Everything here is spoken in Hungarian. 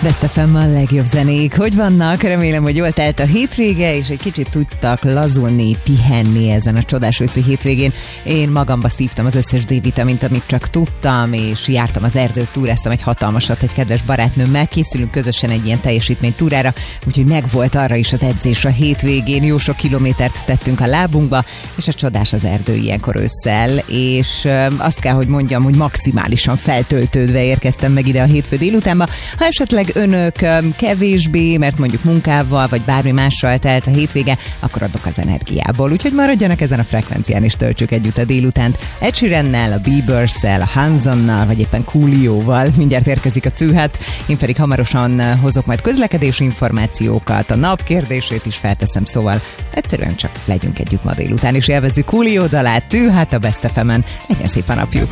Best FM a legjobb zenék. Hogy vannak? Remélem, hogy jól telt a hétvége, és egy kicsit tudtak lazulni, pihenni ezen a csodás őszi hétvégén. Én magamba szívtam az összes D-vitamint, amit csak tudtam, és jártam az erdőt, túráztam egy hatalmasat egy kedves barátnőmmel, készülünk közösen egy ilyen teljesítménytúrára, úgyhogy megvolt arra is az edzés a hétvégén, jó sok kilométert tettünk a lábunkba, és a csodás az erdő ilyenkor ősszel, és azt kell, hogy mondjam, hogy maximálisan feltöltődve érkeztem meg ide a hétfő délutánba. Ha esetleg önök kevésbé, mert mondjuk munkával, vagy bármi mással telt a hétvége, akkor adok az energiából. Úgyhogy maradjanak ezen a frekvencián, és töltsük együtt a délutánt. Ed Sheerannel, a Bieberszel, a Hansonnal, vagy éppen Coolioval. Mindjárt érkezik a tűhat, én pedig hamarosan hozok majd közlekedési információkat, a nap kérdését is felteszem, szóval egyszerűen csak legyünk együtt ma délután, és élvezzük Coolio dalát, tűhat a Best FM-en. Legyen szép a napjuk!